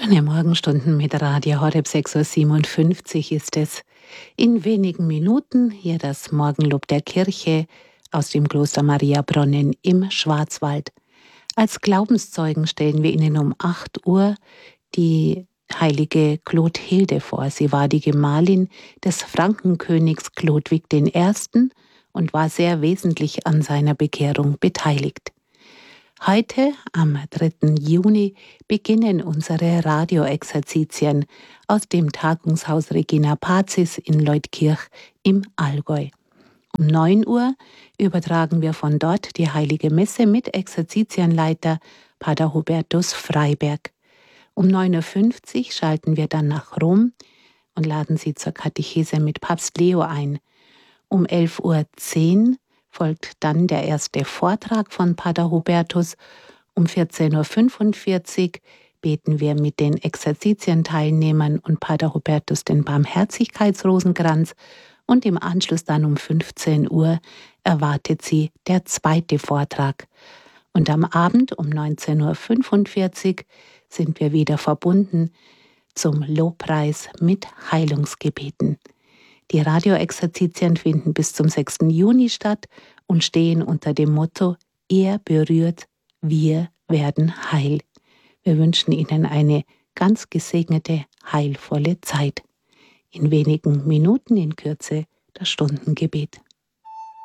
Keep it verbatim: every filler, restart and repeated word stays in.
Schöne Morgenstunden mit Radio Horeb. Sechs Uhr siebenundfünfzig ist es. In wenigen Minuten hier das Morgenlob der Kirche aus dem Kloster Mariabronnen im Schwarzwald. Als Glaubenszeugen stellen wir Ihnen um acht Uhr die heilige Clothilde vor. Sie war die Gemahlin des Frankenkönigs Chlodwig der Erste. und war sehr wesentlich an seiner Bekehrung beteiligt. Heute, am dritten Juni, beginnen unsere Radioexerzitien aus dem Tagungshaus Regina Pazis in Leutkirch im Allgäu. Um neun Uhr übertragen wir von dort die Heilige Messe mit Exerzitienleiter Pater Hubertus Freiberg. Um neun Uhr fünfzig schalten wir dann nach Rom und laden Sie zur Katechese mit Papst Leo ein. Um elf Uhr zehn folgt dann der erste Vortrag von Pater Hubertus. Um vierzehn Uhr fünfundvierzig beten wir mit den Exerzitienteilnehmern und Pater Hubertus den Barmherzigkeitsrosenkranz und im Anschluss dann um fünfzehn Uhr erwartet sie der zweite Vortrag. Und am Abend um neunzehn Uhr fünfundvierzig sind wir wieder verbunden zum Lobpreis mit Heilungsgebeten. Die Radioexerzitien finden bis zum sechsten Juni statt und stehen unter dem Motto: Er berührt, wir werden heil. Wir wünschen Ihnen eine ganz gesegnete, heilvolle Zeit. In wenigen Minuten in Kürze das Stundengebet.